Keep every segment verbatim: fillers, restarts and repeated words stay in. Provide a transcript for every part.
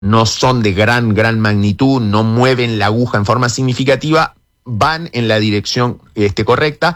no son de gran, gran magnitud, no mueven la aguja en forma significativa, van en la dirección este, correcta,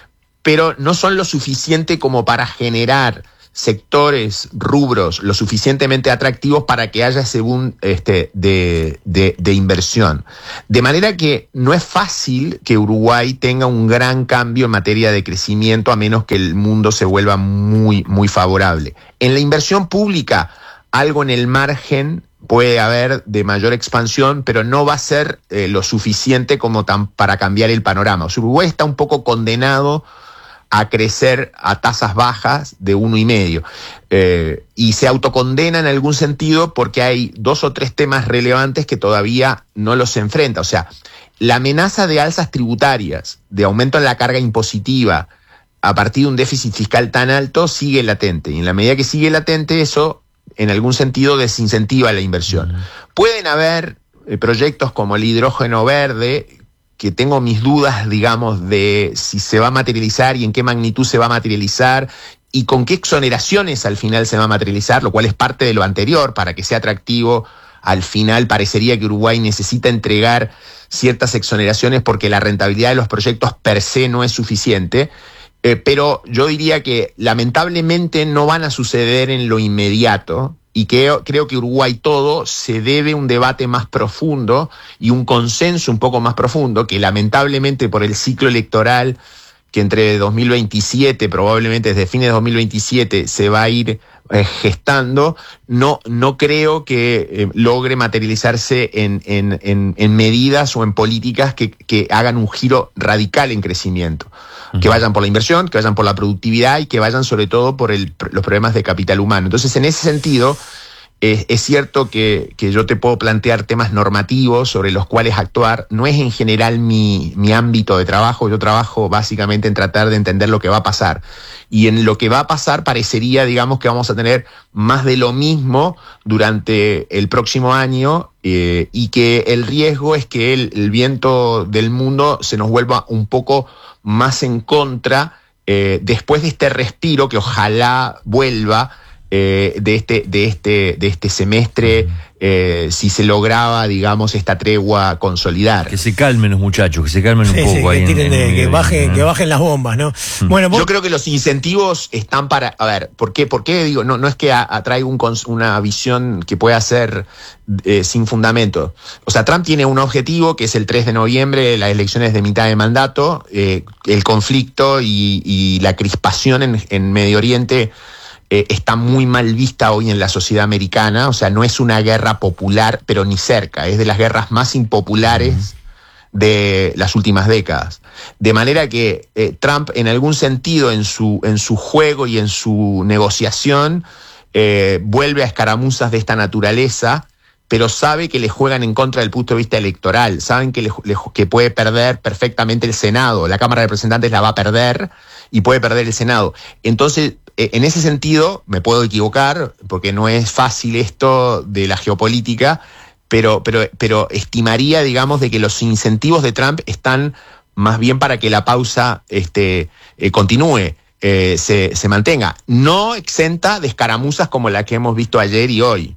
pero no son lo suficiente como para generar sectores, rubros, lo suficientemente atractivos para que haya ese boom este, de, de, de inversión. De manera que no es fácil que Uruguay tenga un gran cambio en materia de crecimiento, a menos que el mundo se vuelva muy, muy favorable. En la inversión pública, algo en el margen puede haber de mayor expansión, pero no va a ser eh, lo suficiente como tan, para cambiar el panorama. O sea, Uruguay está un poco condenado a crecer a tasas bajas de uno y medio. Eh, y se autocondena en algún sentido porque hay dos o tres temas relevantes que todavía no los enfrenta. O sea, la amenaza de alzas tributarias, de aumento en la carga impositiva, a partir de un déficit fiscal tan alto, sigue latente. Y en la medida que sigue latente, eso en algún sentido desincentiva la inversión. Uh-huh. Pueden haber eh, proyectos como el hidrógeno verde, que tengo mis dudas, digamos, de si se va a materializar y en qué magnitud se va a materializar y con qué exoneraciones al final se va a materializar, lo cual es parte de lo anterior. Para que sea atractivo, al final parecería que Uruguay necesita entregar ciertas exoneraciones porque la rentabilidad de los proyectos per se no es suficiente. Eh, pero yo diría que lamentablemente no van a suceder en lo inmediato. Y que, creo que Uruguay todo se debe un debate más profundo y un consenso un poco más profundo, que lamentablemente por el ciclo electoral que entre dos mil veintisiete, probablemente desde fines de dos mil veintisiete, se va a ir eh, gestando, no, no creo que eh, logre materializarse en, en, en, en medidas o en políticas que, que hagan un giro radical en crecimiento. Uh-huh. Que vayan por la inversión, que vayan por la productividad y que vayan sobre todo por el, los problemas de capital humano. Entonces, en ese sentido, eh, es cierto que, que yo te puedo plantear temas normativos sobre los cuales actuar. No es en general mi, mi ámbito de trabajo. Yo trabajo básicamente en tratar de entender lo que va a pasar. Y en lo que va a pasar parecería, digamos, que vamos a tener más de lo mismo durante el próximo año eh, y que el riesgo es que el, el viento del mundo se nos vuelva un poco más en contra eh, después de este respiro que ojalá vuelva eh, de este de este de este semestre, eh, si se lograba, digamos, esta tregua consolidar. Que se calmen los muchachos, que se calmen un sí, poco sí, ahí. Que, en, de, en, que, en, bajen, en, que bajen las bombas, ¿no? Mm. Bueno, vos... Yo creo que los incentivos están para, a ver, ¿por qué? ¿Por qué digo? No, no es que atraiga un, una visión que pueda ser eh, sin fundamento. O sea, Trump tiene un objetivo que es el tres de noviembre, las elecciones de mitad de mandato, eh, el conflicto y, y la crispación en, en Medio Oriente eh, está muy mal vista hoy en la sociedad americana. O sea, no es una guerra popular, pero ni cerca, es de las guerras más impopulares uh-huh. de las últimas décadas. De manera que eh, Trump, en algún sentido, en su, en su juego y en su negociación, eh, vuelve a escaramuzas de esta naturaleza, pero sabe que le juegan en contra del punto de vista electoral, saben que, le, le, que puede perder perfectamente el Senado, la Cámara de Representantes la va a perder y puede perder el Senado. Entonces, eh, en ese sentido, me puedo equivocar, porque no es fácil esto de la geopolítica, pero, pero, pero estimaría, digamos, de que los incentivos de Trump están más bien para que la pausa este, eh, continúe, eh, se, se mantenga, no exenta de escaramuzas como la que hemos visto ayer y hoy.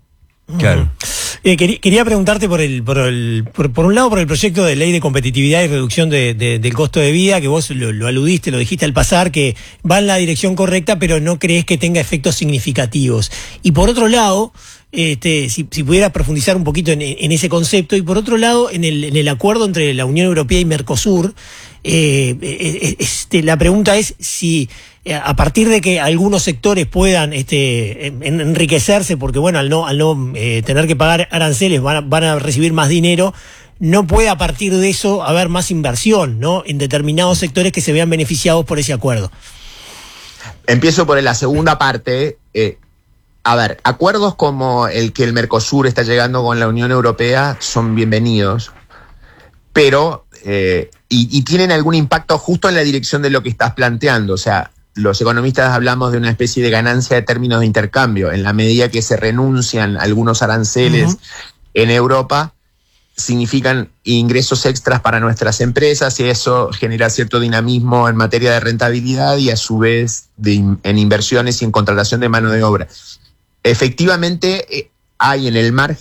Claro. Eh, quería, quería preguntarte por el, por el, por, por un lado por el proyecto de ley de competitividad y reducción de, de, del costo de vida, que vos lo, lo aludiste, lo dijiste al pasar, que va en la dirección correcta, pero no crees que tenga efectos significativos. Y por otro lado, este, si, si pudieras profundizar un poquito en, en ese concepto, y por otro lado, en el, en el acuerdo entre la Unión Europea y Mercosur, eh, este, la pregunta es si a partir de que algunos sectores puedan este, enriquecerse, porque bueno, al no, al no eh, tener que pagar aranceles van a, van a recibir más dinero, no puede a partir de eso haber más inversión, ¿no?, en determinados sectores que se vean beneficiados por ese acuerdo. Empiezo por la segunda parte. Eh, a ver, acuerdos como el que el Mercosur está llegando con la Unión Europea son bienvenidos, pero eh, y, y tienen algún impacto justo en la dirección de lo que estás planteando. O sea, los economistas hablamos de una especie de ganancia de términos de intercambio. En la medida que se renuncian algunos aranceles uh-huh. en Europa, significan ingresos extras para nuestras empresas y eso genera cierto dinamismo en materia de rentabilidad y a su vez de in, en inversiones y en contratación de mano de obra. Efectivamente, eh, hay en el margen